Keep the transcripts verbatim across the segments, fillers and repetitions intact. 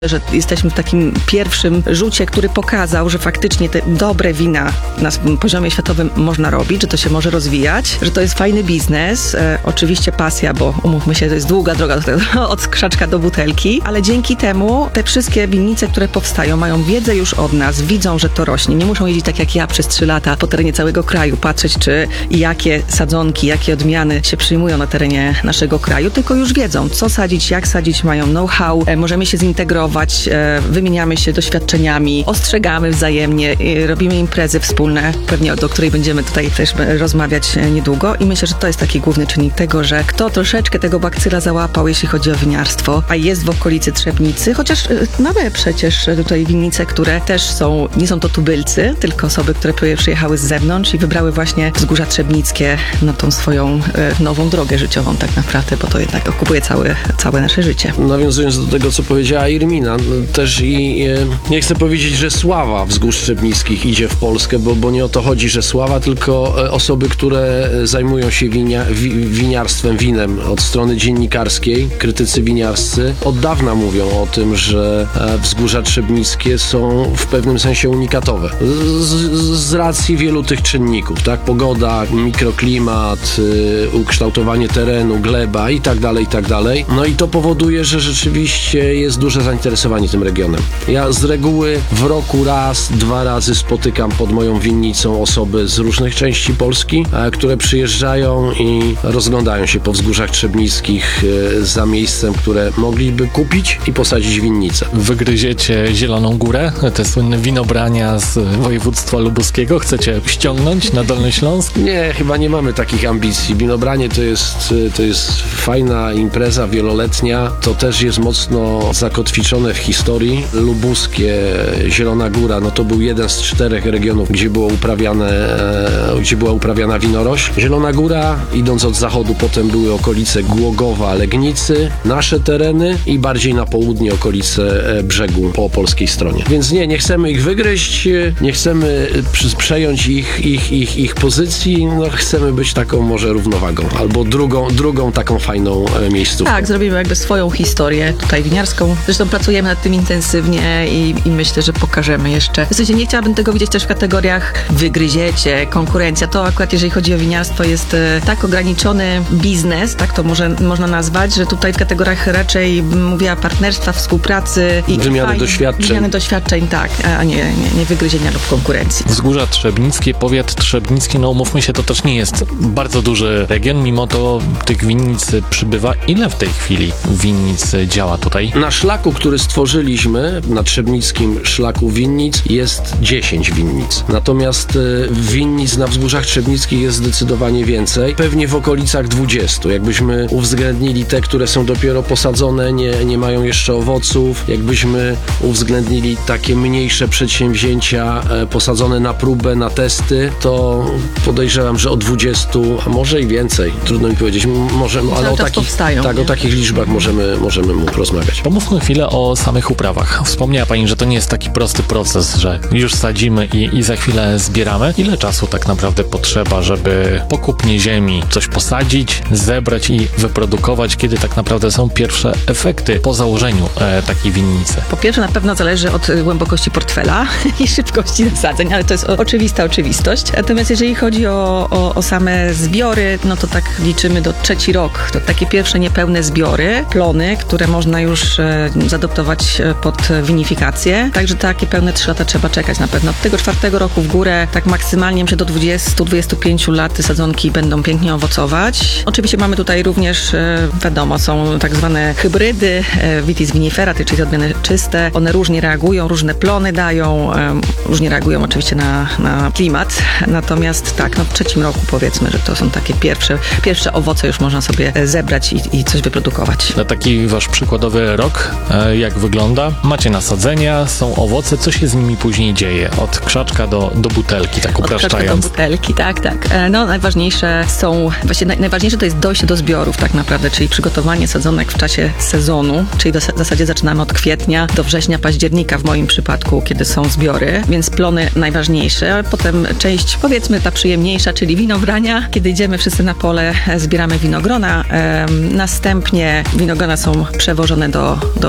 że jesteśmy w takim pierwszym rzucie, który pokazał, że faktycznie te dobre wina na poziomie światowym można robić, że to się może rozwijać, że to jest fajny biznes. E, oczywiście pasja, bo umówmy się, to jest długa droga do tego, od krzaczka do butelki, ale dzięki temu te wszystkie winnice, które powstają, mają wiedzę już od nas, widzą, że to rośnie. Nie muszą jeździć tak jak ja przez trzy lata po terenie całego kraju, patrzeć, czy i jakie sadzonki, jakie odmiany się przyjmują na terenie naszego kraju, tylko już wiedzą, co sadzić, jak sadzić, mają know-how, e, możemy się zintegrować, wymieniamy się doświadczeniami, ostrzegamy wzajemnie, robimy imprezy wspólne, pewnie do której będziemy tutaj też rozmawiać niedługo i myślę, że to jest taki główny czynnik tego, że kto troszeczkę tego bakcyla załapał, jeśli chodzi o winiarstwo, a jest w okolicy Trzebnicy, chociaż mamy przecież tutaj winnice, które też są, nie są to tubylcy, tylko osoby, które przyjechały z zewnątrz i wybrały właśnie Wzgórza Trzebnickie, no tą swoją nową drogę życiową tak naprawdę, bo to jednak okupuje całe, całe nasze życie. Nawiązując do tego, co powiedziała Irmina, też i e, nie chcę powiedzieć, że sława Wzgórz Trzebnickich idzie w Polskę, bo, bo nie o to chodzi, że sława, tylko e, osoby, które zajmują się winia, wi, winiarstwem, winem od strony dziennikarskiej, krytycy winiarscy, od dawna mówią o tym, że e, Wzgórza Trzebnickie są w pewnym sensie unikatowe. Z, z racji wielu tych czynników, tak? Pogoda, mikroklimat, y, ukształtowanie terenu, gleba i tak dalej, i tak dalej. No i to powoduje, że rzeczywiście jest duże zainteresowanie tym regionem. Ja z reguły w roku raz, dwa razy spotykam pod moją winnicą osoby z różnych części Polski, które przyjeżdżają i rozglądają się po Wzgórzach Trzebnickich za miejscem, które mogliby kupić i posadzić winnicę. Wygryziecie Zieloną Górę, te słynne winobrania z województwa lubuskiego. Chcecie ściągnąć na Dolny Śląsk? Nie, chyba nie mamy takich ambicji. Winobranie to jest, to jest fajna impreza wieloletnia. To też jest mocno zakotwiczone w historii. Lubuskie, Zielona Góra, no to był jeden z czterech regionów, gdzie było uprawiane, e, gdzie była uprawiana winorośl. Zielona Góra, idąc od zachodu, potem były okolice Głogowa, Legnicy, nasze tereny i bardziej na południe okolice e, brzegu po polskiej stronie. Więc nie, nie chcemy ich wygryźć, nie chcemy przy, przejąć ich, ich, ich, ich pozycji, no chcemy być taką może równowagą, albo drugą, drugą taką fajną e, miejscówką. Tak, zrobimy jakby swoją historię tutaj winiarską. Zresztą pracujemy nad tym intensywnie i, i myślę, że pokażemy jeszcze. W sensie nie chciałabym tego widzieć też w kategoriach wygryziecie, konkurencja. To akurat, jeżeli chodzi o winiarstwo, jest e, tak ograniczony biznes, tak to może, można nazwać, że tutaj w kategoriach raczej mówiła partnerstwa, współpracy i wymiany fajnie, doświadczeń. Wymiany doświadczeń, tak, a nie, nie, nie wygryzienia lub konkurencji. Wzgórza Trzebnickie, powiat trzebnicki, no umówmy się, to też nie jest bardzo duży region, mimo to tych winnic przybywa. Ile w tej chwili winnic działa tutaj? Na szlaku, który stworzyliśmy, na trzebnickim szlaku winnic, jest dziesięć winnic. Natomiast y, winnic na Wzgórzach Trzebnickich jest zdecydowanie więcej. Pewnie w okolicach dwudziestu. Jakbyśmy uwzględnili te, które są dopiero posadzone, nie, nie mają jeszcze owoców. Jakbyśmy uwzględnili takie mniejsze przedsięwzięcia e, posadzone na próbę, na testy, to podejrzewam, że o dwudziestu, a może i więcej. Trudno mi powiedzieć. Może, ale o takich, powstają, tak, o takich liczbach możemy, możemy mógł rozmawiać. Pomówmy chwilę o samych uprawach. Wspomniała Pani, że to nie jest taki prosty proces, że już sadzimy i, i za chwilę zbieramy. Ile czasu tak naprawdę potrzeba, żeby po kupnie ziemi coś posadzić, zebrać i wyprodukować, kiedy tak naprawdę są pierwsze efekty po założeniu e, takiej winnicy? Po pierwsze, na pewno zależy od głębokości portfela i szybkości nasadzeń, ale to jest oczywista oczywistość. Natomiast jeżeli chodzi o, o, o same zbiory, no to tak liczymy do trzeci rok. To takie pierwsze niepełne zbiory, plony, które można już e, zadoptować pod winifikację. Także takie pełne trzy lata trzeba czekać na pewno. Od tego czwartego roku w górę, tak maksymalnie myślę do dwudziestu do dwudziestu pięciu lat te sadzonki będą pięknie owocować. Oczywiście mamy tutaj również, e, wiadomo, są tak zwane hybrydy, e, Vitis vinifera, czyli odmiany czyste. One różnie reagują, różne plony dają, e, różnie reagują oczywiście na, na klimat. Natomiast tak, no w trzecim roku powiedzmy, że to są takie pierwsze, pierwsze owoce już można sobie zebrać i, i coś wyprodukować. Na taki wasz przykładowy rok, e, jak wygląda? Macie nasadzenia, są owoce, co się z nimi później dzieje? Od krzaczka do, do butelki, tak upraszczając. Od krzaczka do butelki, tak, tak. E, no najważniejsze są, właśnie naj, najważniejsze to jest dojście do zbiorów tak naprawdę, czyli przygotowanie sadzonek w czasie sezonu, czyli do, w zasadzie zaczynamy od kwietnia do września, października w moim przypadku, kiedy są zbiory, więc plony najważniejsze, a potem część powiedzmy ta przyjemniejsza, czyli winobrania, kiedy idziemy wszyscy na pole, zbieramy winogrona, e, następnie winogrona są przewożone do, do winiarni,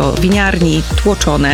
winiarni tłoczone.